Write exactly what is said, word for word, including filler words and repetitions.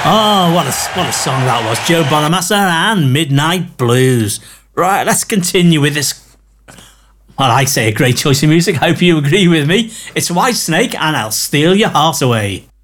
Oh, what a, what a song that was. Joe Bonamassa and Midnight Blues. Right, let's continue with this. Well, I say a great choice of music. Hope you agree with me. It's Whitesnake and I'll Steal Your Heart Away.